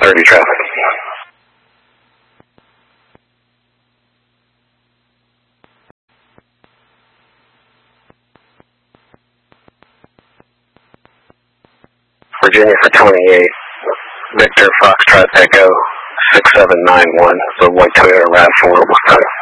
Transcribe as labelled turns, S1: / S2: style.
S1: 30 traffic. Virginia for 28, Victor Foxtrot Echo 6791, the white Toyota RAV4 was time.